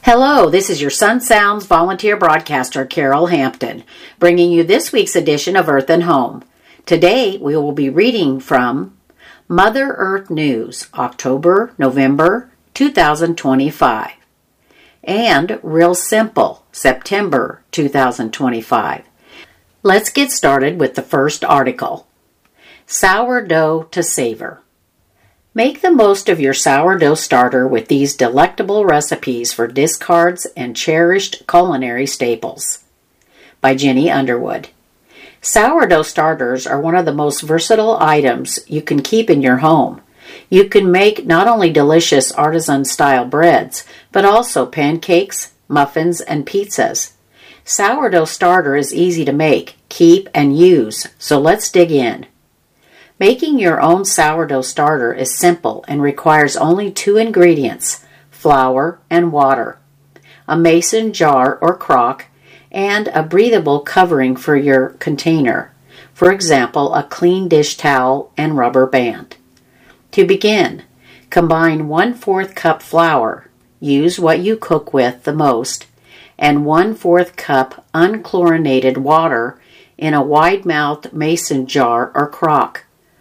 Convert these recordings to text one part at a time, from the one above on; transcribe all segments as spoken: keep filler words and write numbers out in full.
Hello, this is your Sun Sounds volunteer broadcaster, Carol Hampton, bringing you this week's edition of Earth and Home. Today, we will be reading from Mother Earth News, October, November, two thousand twenty-five, and Real Simple, September two thousand twenty-five. Let's get started with the first article. Sourdough to savor. Make the most of your sourdough starter with these delectable recipes for discards and cherished culinary staples. By Jenny Underwood. Sourdough starters are one of the most versatile items you can keep in your home. You can make not only delicious artisan-style breads, but also pancakes, muffins, and pizzas. Sourdough starter is easy to make, keep, and use, so let's dig in. Making your own sourdough starter is simple and requires only two ingredients, flour and water, a mason jar or crock, and a breathable covering for your container, for example, a clean dish towel and rubber band. To begin, combine one-fourth cup flour, use what you cook with the most, and one-fourth cup unchlorinated water in a wide-mouthed mason jar or crock.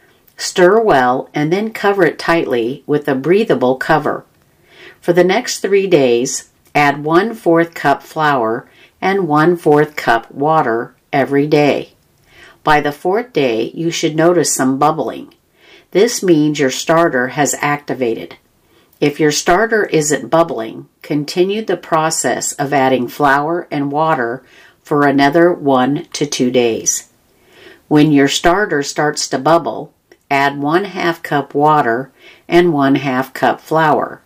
Stir well and then cover it tightly with a breathable cover. For the next three days, add one-fourth cup flour and one-fourth cup water every day. By the fourth day, you should notice some bubbling. This means your starter has activated. If your starter isn't bubbling, continue the process of adding flour and water for another one to two days. When your starter starts to bubble, add one half cup water and one half cup flour.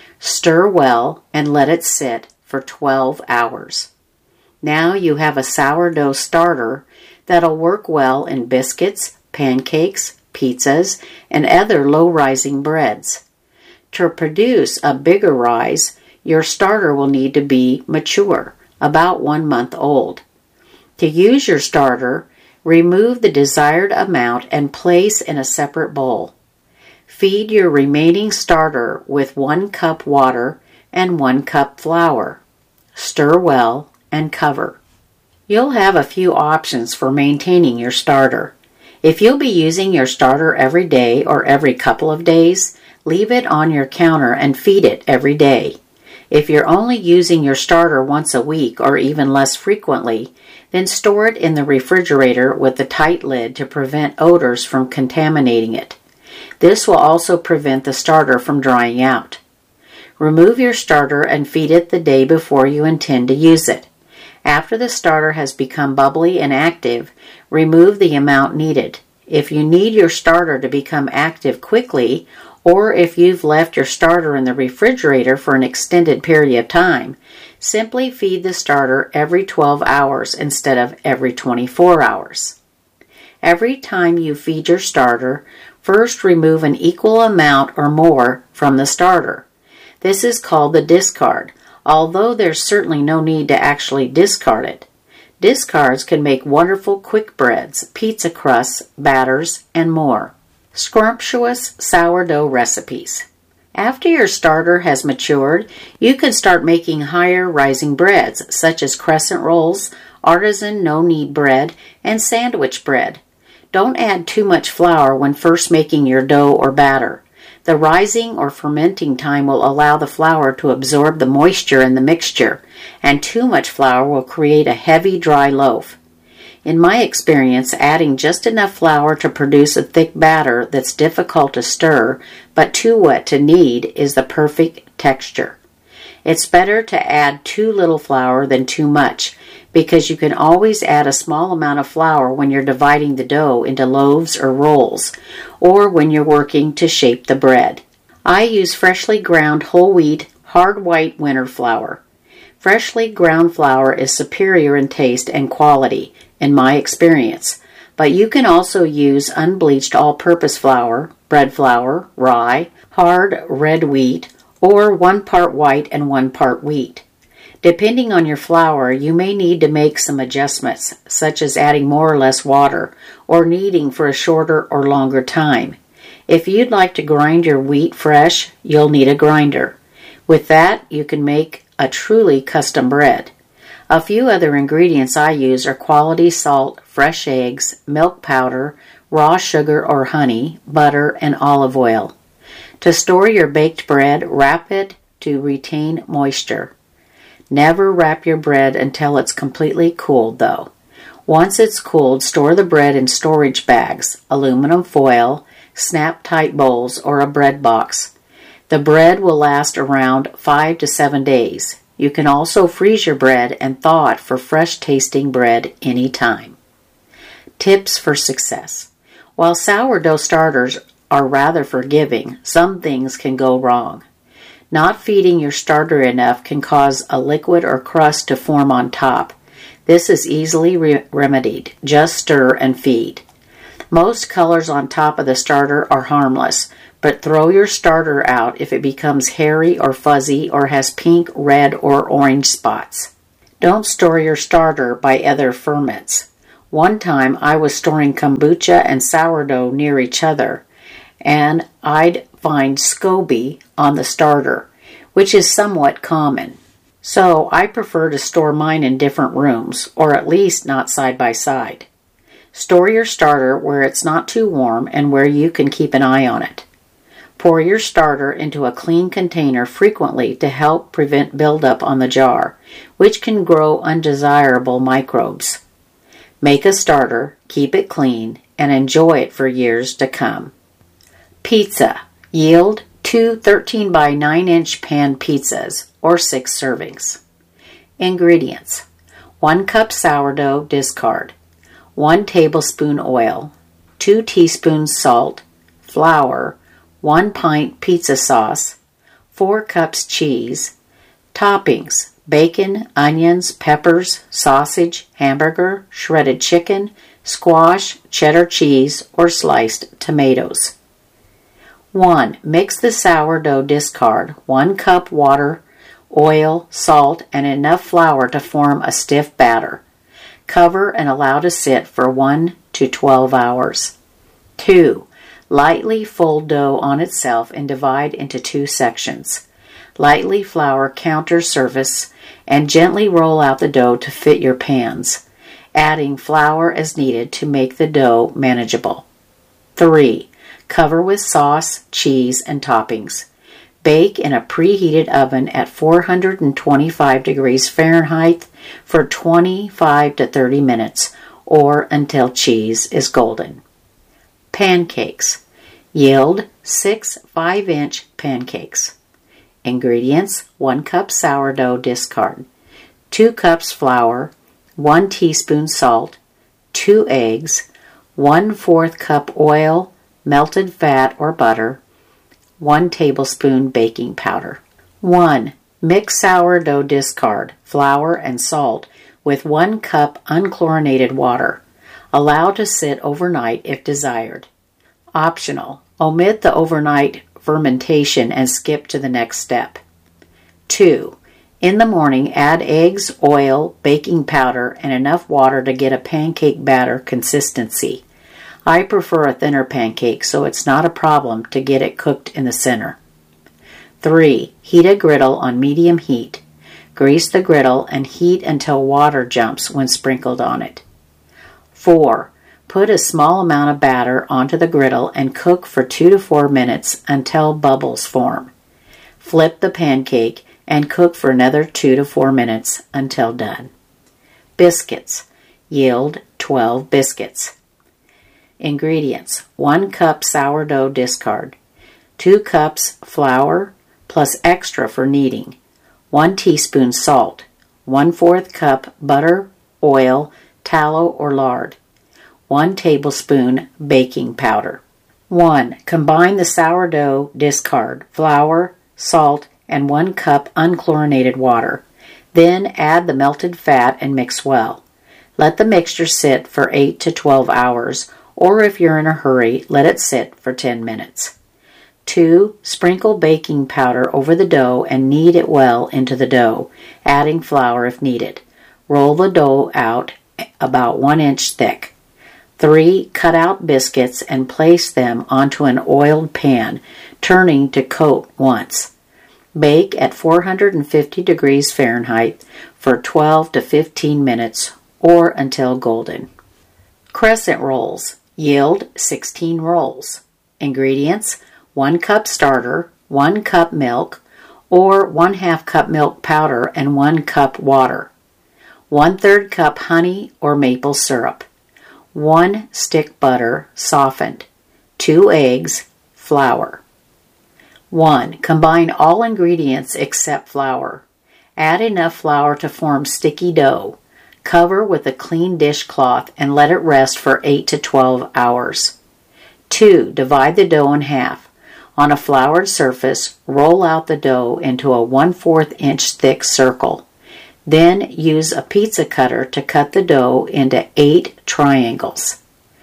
Stir well and let it sit for twelve hours. Now you have a sourdough starter that'll work well in biscuits, pancakes, pizzas, and other low-rising breads. To produce a bigger rise, your starter will need to be mature, about one month old. To use your starter, remove the desired amount and place in a separate bowl. Feed your remaining starter with one cup water and one cup flour. Stir well and cover. You'll have a few options for maintaining your starter. If you'll be using your starter every day or every couple of days, leave it on your counter and feed it every day. If you're only using your starter once a week or even less frequently, then store it in the refrigerator with a tight lid to prevent odors from contaminating it. This will also prevent the starter from drying out. Remove your starter and feed it the day before you intend to use it. After the starter has become bubbly and active, remove the amount needed. If you need your starter to become active quickly, or if you've left your starter in the refrigerator for an extended period of time, simply feed the starter every twelve hours instead of every twenty-four hours. Every time you feed your starter, first remove an equal amount or more from the starter. This is called the discard, although there's certainly no need to actually discard it. Discards can make wonderful quick breads, pizza crusts, batters, and more. Scrumptious sourdough recipes. After your starter has matured, you can start making higher rising breads such as crescent rolls, artisan no-knead bread, and sandwich bread. Don't add too much flour when first making your dough or batter. The rising or fermenting time will allow the flour to absorb the moisture in the mixture, and too much flour will create a heavy, dry loaf. In my experience, adding just enough flour to produce a thick batter that's difficult to stir but too wet to knead is the perfect texture. It's better to add too little flour than too much, because you can always add a small amount of flour when you're dividing the dough into loaves or rolls, or when you're working to shape the bread. I use freshly ground whole wheat, hard white winter flour. Freshly ground flour is superior in taste and quality, in my experience, but you can also use unbleached all-purpose flour, bread flour, rye, hard red wheat, or one part white and one part wheat. Depending on your flour, you may need to make some adjustments, such as adding more or less water, or kneading for a shorter or longer time. If you'd like to grind your wheat fresh, you'll need a grinder. With that, you can make a truly custom bread. A few other ingredients I use are quality salt, fresh eggs, milk powder, raw sugar or honey, butter, and olive oil. To store your baked bread, wrap it to retain moisture. Never wrap your bread until it's completely cooled, though. Once it's cooled, store the bread in storage bags, aluminum foil, snap-tight bowls, or a bread box. The bread will last around five to seven days. You can also freeze your bread and thaw it for fresh-tasting bread anytime. Tips for success. While sourdough starters are rather forgiving, some things can go wrong. Not feeding your starter enough can cause a liquid or crust to form on top. This is easily re- remedied. Just stir and feed. Most colors on top of the starter are harmless, but throw your starter out if it becomes hairy or fuzzy or has pink, red, or orange spots. Don't store your starter by other ferments. One time I was storing kombucha and sourdough near each other, and I'd find SCOBY on the starter, which is somewhat common. So I prefer to store mine in different rooms, or at least not side by side. Store your starter where it's not too warm and where you can keep an eye on it. Pour your starter into a clean container frequently to help prevent buildup on the jar, which can grow undesirable microbes. Make a starter, keep it clean, and enjoy it for years to come. Pizza. Yield two thirteen by nine inch pan pizzas, or six servings. Ingredients. one cup sourdough, discard. one tablespoon oil. two teaspoons salt. Flour. one pint pizza sauce. four cups cheese. Toppings. Bacon, onions, peppers, sausage, hamburger, shredded chicken, squash, cheddar cheese, or sliced tomatoes. one. Mix the sourdough, discard. one cup water, oil, salt, and enough flour to form a stiff batter. Cover and allow to sit for one to twelve hours. two. Lightly fold dough on itself and divide into two sections. Lightly flour counter surface and gently roll out the dough to fit your pans, adding flour as needed to make the dough manageable. three. Cover with sauce, cheese, and toppings. Bake in a preheated oven at four hundred twenty-five degrees Fahrenheit for twenty-five to thirty minutes, or until cheese is golden. Pancakes. Yield six five inch pancakes. Ingredients: one cup sourdough, discard. two cups flour, one teaspoon salt, two eggs, one fourth cup oil, melted fat or butter, one tablespoon baking powder. one. Mix sourdough, discard, flour and salt with one cup unchlorinated water. Allow to sit overnight if desired. Optional. Omit the overnight fermentation and skip to the next step. two. In the morning, add eggs, oil, baking powder, and enough water to get a pancake batter consistency. I prefer a thinner pancake, so it's not a problem to get it cooked in the center. three. Heat a griddle on medium heat. Grease the griddle and heat until water jumps when sprinkled on it. four. Put a small amount of batter onto the griddle and cook for two to four minutes until bubbles form. Flip the pancake and cook for another two to four minutes until done. Biscuits. Yield twelve biscuits. Ingredients: one cup sourdough, discard. two cups flour plus extra for kneading. one teaspoon salt. one fourth cup butter, oil, tallow or lard. one tablespoon baking powder. one. Combine the sourdough, discard, flour, salt, and one cup unchlorinated water. Then add the melted fat and mix well. Let the mixture sit for eight to twelve hours, or if you're in a hurry, let it sit for ten minutes. two. Sprinkle baking powder over the dough and knead it well into the dough, adding flour if needed. Roll the dough out about one inch thick. three. Cut out biscuits and place them onto an oiled pan, turning to coat once. Bake at four hundred fifty degrees Fahrenheit for twelve to fifteen minutes or until golden. Crescent rolls yield sixteen rolls. Ingredients: one cup starter, one cup milk, or one half cup milk powder and one cup water. One third cup honey or maple syrup. One stick butter softened. Two eggs. Flour. one. Combine all ingredients except flour. Add enough flour to form sticky dough. Cover with a clean dishcloth and let it rest for eight to twelve hours. two. Divide the dough in half. On a floured surface, roll out the dough into a one fourth inch thick circle. Then use a pizza cutter to cut the dough into eight triangles.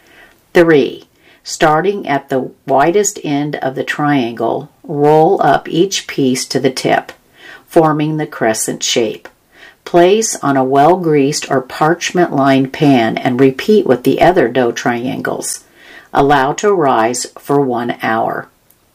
three. Starting at the widest end of the triangle, roll up each piece to the tip, forming the crescent shape. Place on a well-greased or parchment-lined pan and repeat with the other dough triangles. Allow to rise for one hour.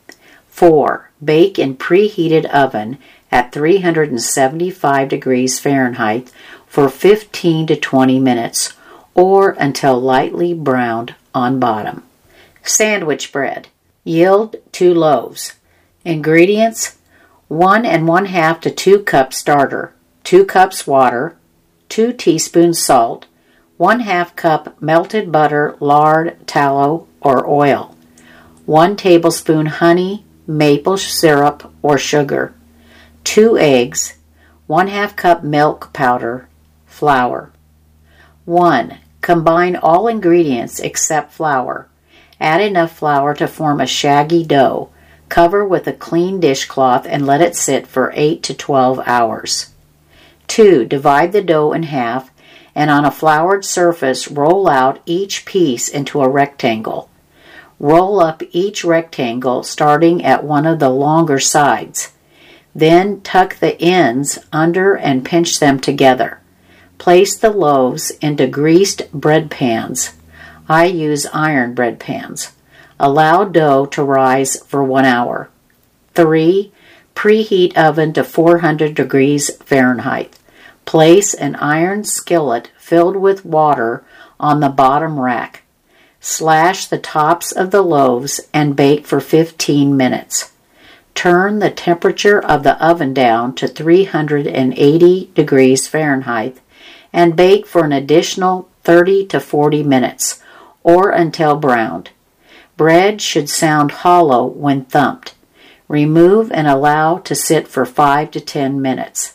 four. Bake in preheated oven at three hundred seventy-five degrees Fahrenheit for fifteen to twenty minutes or until lightly browned on bottom. Sandwich bread. Yield two loaves. Ingredients: one and one half to two cups starter, two cups water, two teaspoons salt, one half cup melted butter, lard, tallow, or oil, one tablespoon honey, maple syrup, or sugar, two eggs, one half cup milk powder, flour. one. Combine all ingredients except flour. Add enough flour to form a shaggy dough. Cover with a clean dishcloth and let it sit for eight to twelve hours. two. Divide the dough in half and on a floured surface roll out each piece into a rectangle. Roll up each rectangle starting at one of the longer sides. Then tuck the ends under and pinch them together. Place the loaves into greased bread pans. I use iron bread pans. Allow dough to rise for one hour. three. Preheat oven to four hundred degrees Fahrenheit. Place an iron skillet filled with water on the bottom rack. Slash the tops of the loaves and bake for fifteen minutes. Turn the temperature of the oven down to three hundred eighty degrees Fahrenheit and bake for an additional thirty to forty minutes or until browned. Bread should sound hollow when thumped. Remove and allow to sit for five to ten minutes.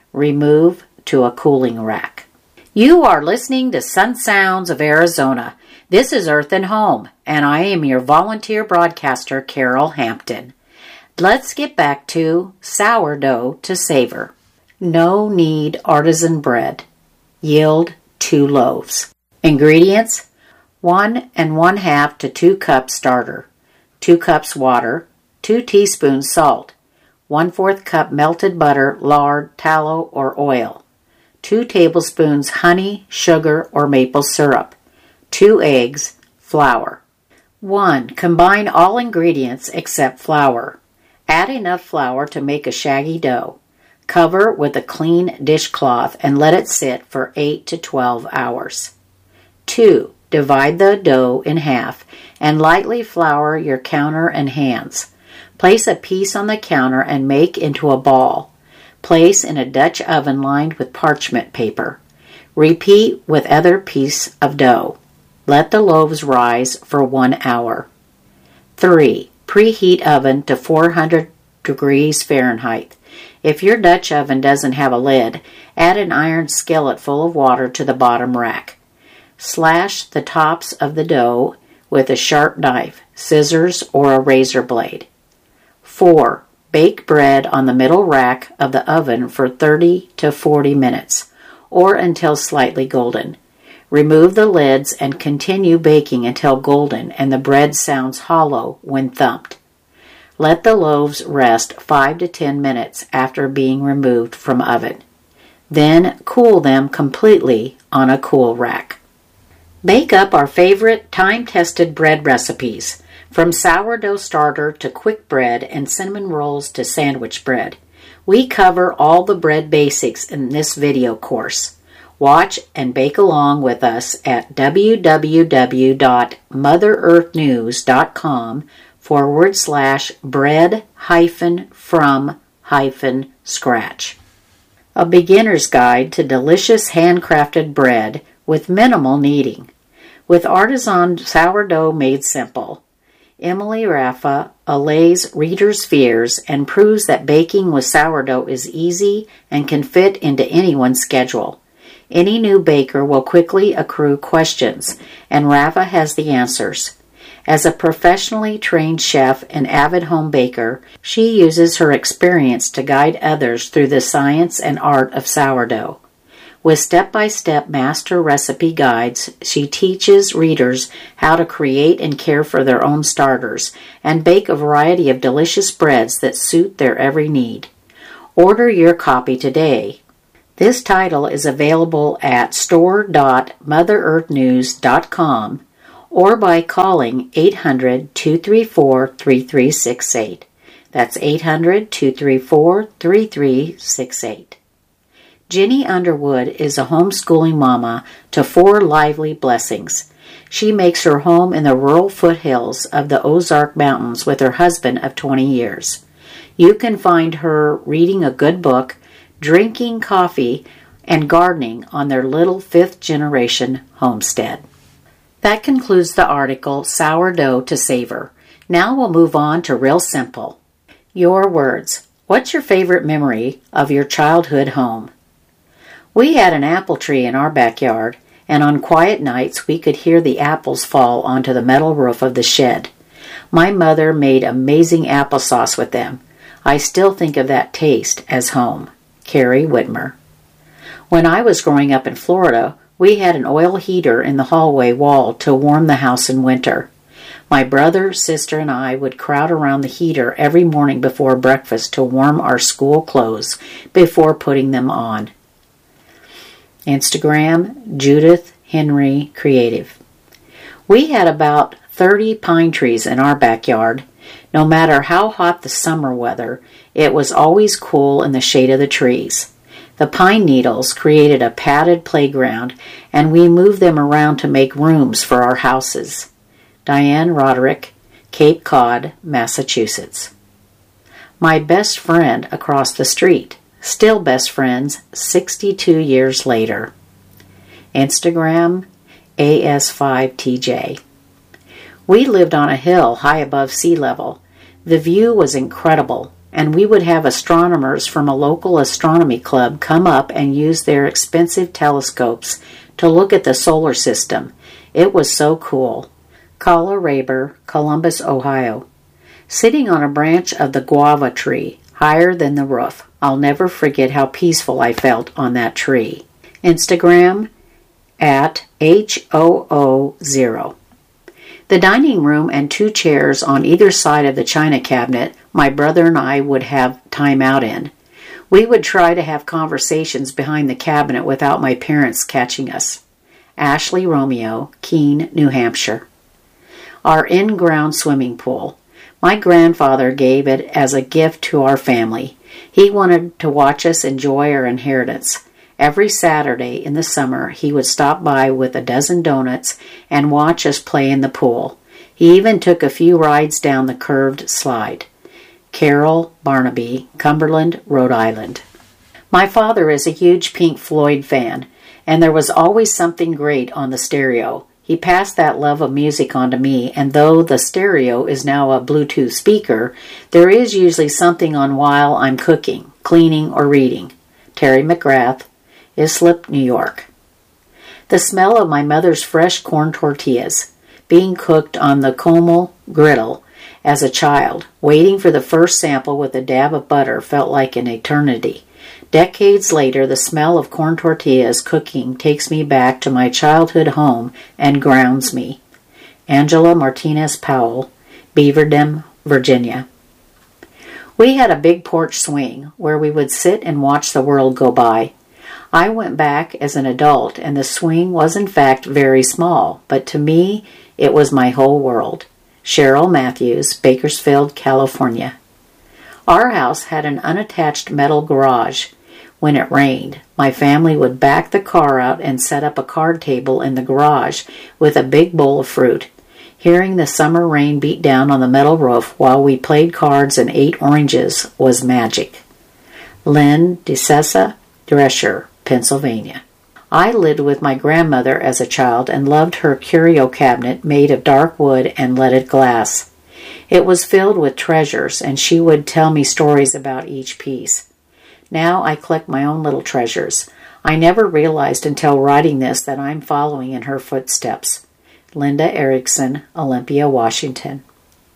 Remove to a cooling rack. You are listening to Sun Sounds of Arizona. This is Earth and Home, and I am your volunteer broadcaster, Carol Hampton. Let's get back to sourdough to savor. No knead artisan bread. Yield two loaves. Ingredients: one and one half to two cups starter, two cups water, two teaspoons salt, one fourth cup melted butter, lard, tallow, or oil, two tablespoons honey, sugar, or maple syrup, two eggs, flour. one. Combine all ingredients except flour. Add enough flour to make a shaggy dough. Cover with a clean dishcloth and let it sit for eight to twelve hours. two. Divide the dough in half and lightly flour your counter and hands. Place a piece on the counter and make into a ball. Place in a Dutch oven lined with parchment paper. Repeat with other piece of dough. Let the loaves rise for one hour. three. Preheat oven to four hundred degrees Fahrenheit. If your Dutch oven doesn't have a lid, add an iron skillet full of water to the bottom rack. Slash the tops of the dough with a sharp knife, scissors, or a razor blade. four. Bake bread on the middle rack of the oven for thirty to forty minutes, or until slightly golden. Remove the lids and continue baking until golden and the bread sounds hollow when thumped. Let the loaves rest five to ten minutes after being removed from oven. Then cool them completely on a cool rack. Bake up our favorite time-tested bread recipes, from sourdough starter to quick bread and cinnamon rolls to sandwich bread. We cover all the bread basics in this video course. Watch and bake along with us at www.motherearthnews.com forward slash bread hyphen from hyphen scratch. A beginner's guide to delicious handcrafted bread with minimal kneading. With artisan sourdough made simple. Emily Raffa allays readers' fears and proves that baking with sourdough is easy and can fit into anyone's schedule. Any new baker will quickly accrue questions, and Raffa has the answers. As a professionally trained chef and avid home baker, she uses her experience to guide others through the science and art of sourdough. With step-by-step master recipe guides, she teaches readers how to create and care for their own starters and bake a variety of delicious breads that suit their every need. Order your copy today. This title is available at store dot mother earth news dot com or by calling eight hundred, two three four, three three six eight. That's eight hundred, two three four, three three six eight. Jenny Underwood is a homeschooling mama to four lively blessings. She makes her home in the rural foothills of the Ozark Mountains with her husband of twenty years. You can find her reading a good book, drinking coffee, and gardening on their little fifth-generation homestead. That concludes the article, Sourdough to Savor. Now we'll move on to Real Simple. Your words. What's your favorite memory of your childhood home? We had an apple tree in our backyard, and on quiet nights we could hear the apples fall onto the metal roof of the shed. My mother made amazing applesauce with them. I still think of that taste as home. Carrie Whitmer. When I was growing up in Florida, we had an oil heater in the hallway wall to warm the house in winter. My brother, sister, and I would crowd around the heater every morning before breakfast to warm our school clothes before putting them on. Instagram, Judith Henry Creative. We had about thirty pine trees in our backyard. No matter how hot the summer weather, it was always cool in the shade of the trees. The pine needles created a padded playground, and we moved them around to make rooms for our houses. Diane Roderick, Cape Cod, Massachusetts. My best friend across the street. Still best friends sixty-two years later. Instagram, A S five T J. We lived on a hill high above sea level. The view was incredible, and we would have astronomers from a local astronomy club come up and use their expensive telescopes to look at the solar system. It was so cool. Kala Raber, Columbus, Ohio. Sitting on a branch of the guava tree, higher than the roof. I'll never forget how peaceful I felt on that tree. Instagram at H O O zero. The dining room and two chairs on either side of the china cabinet my brother and I would have time out in. We would try to have conversations behind the cabinet without my parents catching us. Ashley Romeo, Keene, New Hampshire. Our in-ground swimming pool. My grandfather gave it as a gift to our family. He wanted to watch us enjoy our inheritance. Every Saturday in the summer, he would stop by with a dozen donuts and watch us play in the pool. He even took a few rides down the curved slide. Carol Barnaby, Cumberland, Rhode Island. My father is a huge Pink Floyd fan, and there was always something great on the stereo. He passed that love of music on to me, and though the stereo is now a Bluetooth speaker, there is usually something on while I'm cooking, cleaning, or reading. Terry McGrath, Islip, New York. The smell of my mother's fresh corn tortillas, being cooked on the Comel griddle as a child, waiting for the first sample with a dab of butter felt like an eternity. Decades later, the smell of corn tortillas cooking takes me back to my childhood home and grounds me. Angela Martinez Powell, Beaverdam, Virginia. We had a big porch swing where we would sit and watch the world go by. I went back as an adult, and the swing was in fact very small, but to me, it was my whole world. Cheryl Matthews, Bakersfield, California. Our house had an unattached metal garage. When it rained, my family would back the car out and set up a card table in the garage with a big bowl of fruit. Hearing the summer rain beat down on the metal roof while we played cards and ate oranges was magic. Lynn DeSessa Drescher, Pennsylvania. I lived with my grandmother as a child and loved her curio cabinet made of dark wood and leaded glass. It was filled with treasures, and she would tell me stories about each piece. Now I collect my own little treasures. I never realized until writing this that I'm following in her footsteps. Linda Erickson, Olympia, Washington.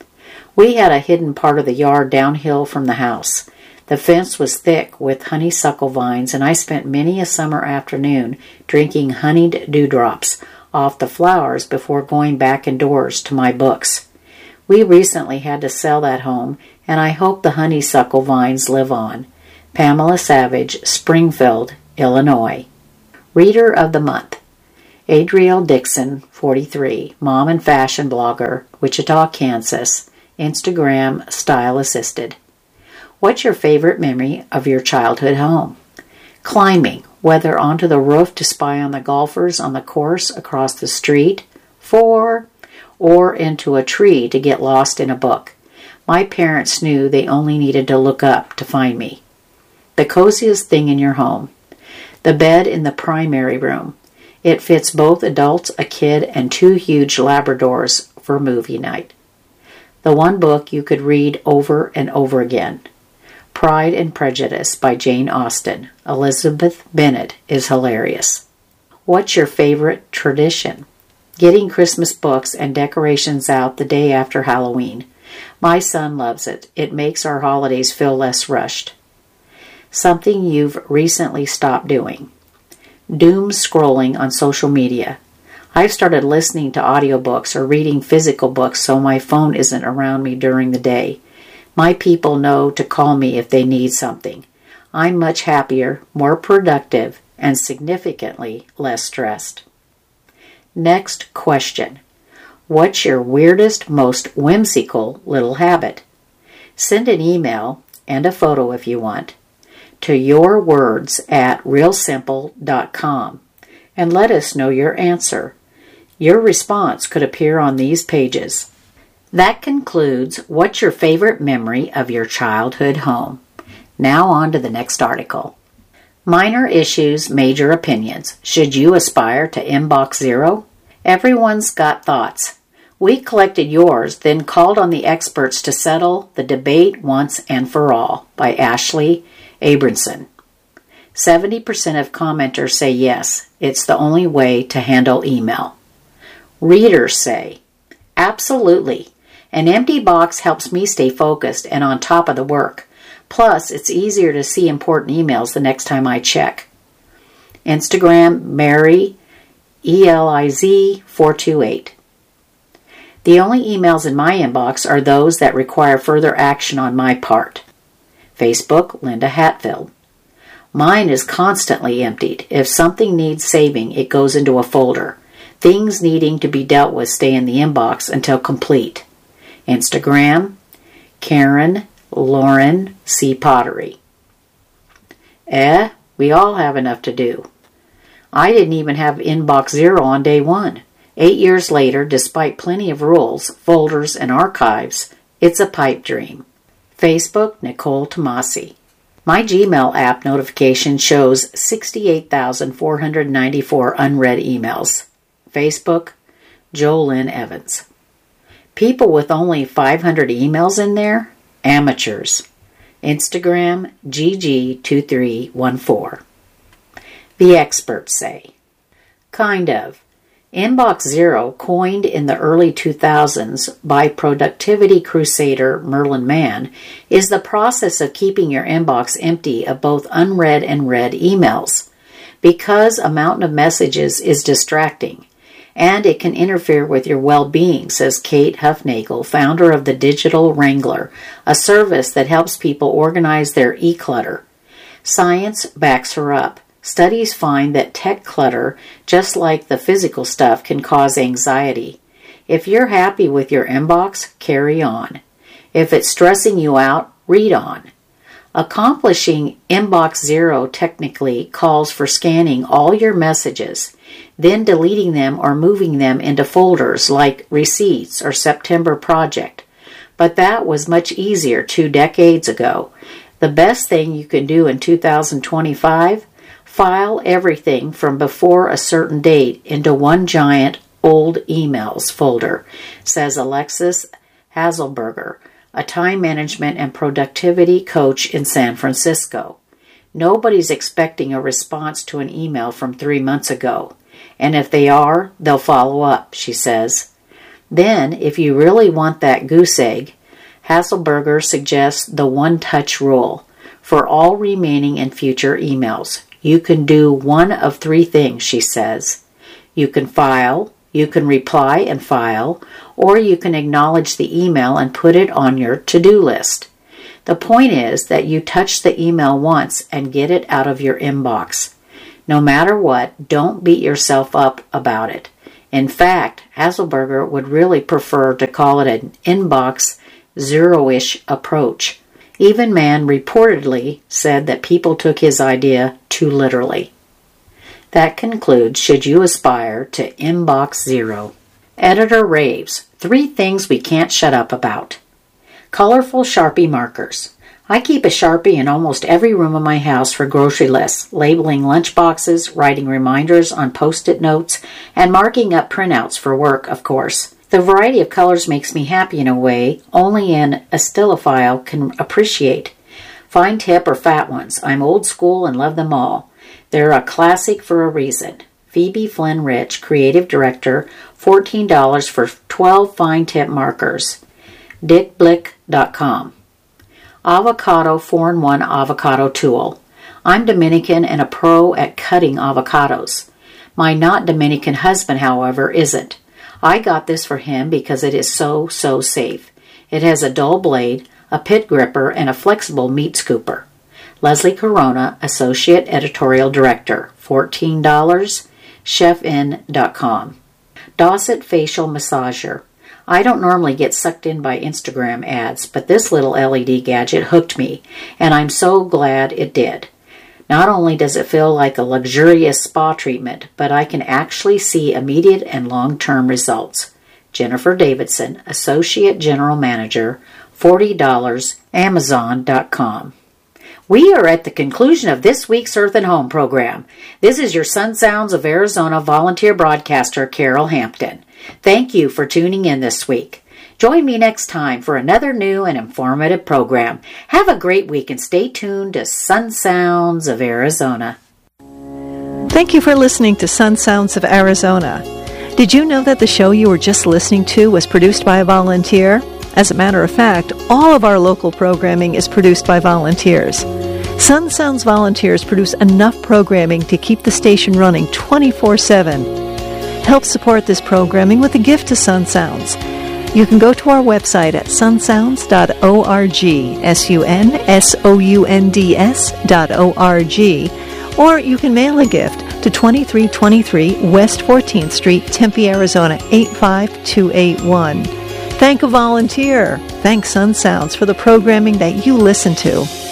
We had a hidden part of the yard downhill from the house. The fence was thick with honeysuckle vines, and I spent many a summer afternoon drinking honeyed dewdrops off the flowers before going back indoors to my books. We recently had to sell that home, and I hope the honeysuckle vines live on. Pamela Savage, Springfield, Illinois. Reader of the Month. Adrielle Dixon, forty-three, mom and fashion blogger, Wichita, Kansas. Instagram, style assisted. What's your favorite memory of your childhood home? Climbing, whether onto the roof to spy on the golfers on the course across the street, four, or into a tree to get lost in a book. My parents knew they only needed to look up to find me. The coziest thing in your home. The bed in the primary room. It fits both adults, a kid, and two huge Labradors for movie night. The one book you could read over and over again. Pride and Prejudice by Jane Austen. Elizabeth Bennet is hilarious. What's your favorite tradition? Getting Christmas books and decorations out the day after Halloween. My son loves it. It makes our holidays feel less rushed. Something you've recently stopped doing. Doom scrolling on social media. I've started listening to audiobooks or reading physical books so my phone isn't around me during the day. My people know to call me if they need something. I'm much happier, more productive, and significantly less stressed. Next question. What's your weirdest, most whimsical little habit? Send an email and a photo if you want to yourwords at real simple dot com and let us know your answer. Your response could appear on these pages. That concludes What's Your Favorite Memory of Your Childhood Home? Now on to the next article. Minor issues, major opinions. Should you aspire to inbox zero? Everyone's got thoughts. We collected yours, then called on the experts to settle the debate once and for all by Ashley Abramson. seventy percent of commenters say yes, it's the only way to handle email. Readers say, absolutely. An empty box helps me stay focused and on top of the work. Plus, it's easier to see important emails the next time I check. Instagram, Mary, E L I Z four two eight. The only emails in my inbox are those that require further action on my part. Facebook, Linda Hatfield. Mine is constantly emptied. If something needs saving, it goes into a folder. Things needing to be dealt with stay in the inbox until complete. Instagram, Karen Lauren C. Pottery. Eh, we all have enough to do. I didn't even have inbox zero on day one. Eight years later, despite plenty of rules, folders, and archives, it's a pipe dream. Facebook, Nicole Tomasi. My Gmail app notification shows sixty-eight thousand four hundred ninety-four unread emails. Facebook, Jolynn Evans. People with only five hundred emails in there? Amateurs. Instagram, G G two three one four. The experts say. Kind of. Inbox Zero, coined in the early two thousands by productivity crusader Merlin Mann, is the process of keeping your inbox empty of both unread and read emails. Because a mountain of messages is distracting, and it can interfere with your well-being, says Kate Huffnagel, founder of the Digital Wrangler, a service that helps people organize their e-clutter. Science backs her up. Studies find that tech clutter, just like the physical stuff, can cause anxiety. If you're happy with your inbox, carry on. If it's stressing you out, read on. Accomplishing Inbox Zero technically calls for scanning all your messages, then deleting them or moving them into folders like Receipts or September Project. But that was much easier two decades ago. The best thing you can do in two thousand twenty-five? File everything from before a certain date into one giant old emails folder, says Alexis Hazelberger, a time management and productivity coach in San Francisco. Nobody's expecting a response to an email from three months ago, and if they are, they'll follow up, she says. Then, if you really want that goose egg, Hazelberger suggests the one-touch rule for all remaining and future emails. You can do one of three things, she says. You can file, you can reply and file, or you can acknowledge the email and put it on your to-do list. The point is that you touch the email once and get it out of your inbox. No matter what, don't beat yourself up about it. In fact, Hazelberger would really prefer to call it an inbox zero-ish approach. Even Mann reportedly said that people took his idea too literally. That concludes Should You Aspire to Inbox Zero? Editor raves, three things we can't shut up about. Colorful Sharpie markers. I keep a Sharpie in almost every room of my house for grocery lists, labeling lunch boxes, writing reminders on Post-it notes, and marking up printouts for work, of course. The variety of colors makes me happy in a way only an aesthelophile can appreciate. Fine tip or fat ones. I'm old school and love them all. They're a classic for a reason. Phoebe Flynn Rich, Creative Director, fourteen dollars for twelve fine tip markers. dick blick dot com. Avocado four in one Avocado Tool. I'm Dominican and a pro at cutting avocados. My not Dominican husband, however, isn't. I got this for him because it is so, so safe. It has a dull blade, a pit gripper, and a flexible meat scooper. Leslie Corona, Associate Editorial Director, fourteen dollars, chef in dot com. Dosset Facial Massager. I don't normally get sucked in by Instagram ads, but this little L E D gadget hooked me, and I'm so glad it did. Not only does it feel like a luxurious spa treatment, but I can actually see immediate and long-term results. Jennifer Davidson, Associate General Manager, forty dollars, amazon dot com. We are at the conclusion of this week's Earth and Home program. This is your Sun Sounds of Arizona volunteer broadcaster, Carol Hampton. Thank you for tuning in this week. Join me next time for another new and informative program. Have a great week and stay tuned to Sun Sounds of Arizona. Thank you for listening to Sun Sounds of Arizona. Did you know that the show you were just listening to was produced by a volunteer? As a matter of fact, all of our local programming is produced by volunteers. Sun Sounds volunteers produce enough programming to keep the station running twenty-four seven. Help support this programming with a gift to Sun Sounds. You can go to our website at sun sounds dot org, S U N S O U N D S dot O R G, or you can mail a gift to twenty-three twenty-three West fourteenth Street, Tempe, Arizona, eight five two eight one. Thank a volunteer. Thank Sun Sounds for the programming that you listen to.